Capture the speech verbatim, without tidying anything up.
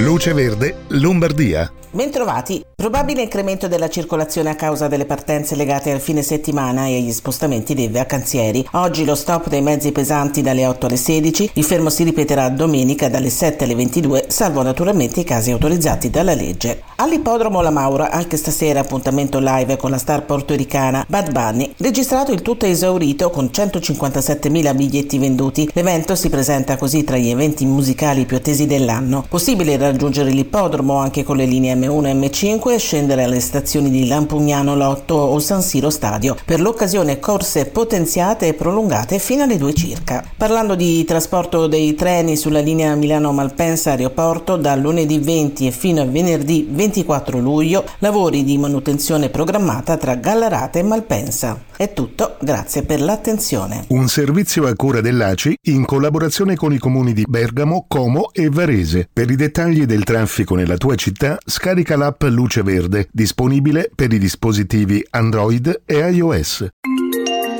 Luce Verde, Lombardia. Bentrovati. Probabile incremento della circolazione a causa delle partenze legate al fine settimana e agli spostamenti dei vacanzieri. Oggi lo stop dei mezzi pesanti dalle otto alle sedici, il fermo si ripeterà domenica dalle sette alle ventidue, salvo naturalmente i casi autorizzati dalla legge. All'ippodromo La Maura, anche stasera appuntamento live con la star portoricana Bad Bunny, registrato il tutto esaurito con centocinquantasettemila biglietti venduti. L'evento si presenta così tra gli eventi musicali più attesi dell'anno. Possibile raggiungere l'ippodromo anche con le linee M uno e M cinque e scendere alle stazioni di Lampugnano Lotto o San Siro Stadio. Per l'occasione corse potenziate e prolungate fino alle due circa. Parlando di trasporto dei treni sulla linea Milano-Malpensa Aeroporto, da lunedì venti e fino a venerdì ventiquattro luglio, lavori di manutenzione programmata tra Gallarate e Malpensa. È tutto, grazie per l'attenzione. Un servizio a cura dell'A C I in collaborazione con i comuni di Bergamo, Como e Varese. Per i dettagli del traffico nella tua città, scarica l'app Luce Verde, disponibile per i dispositivi Android e iOS.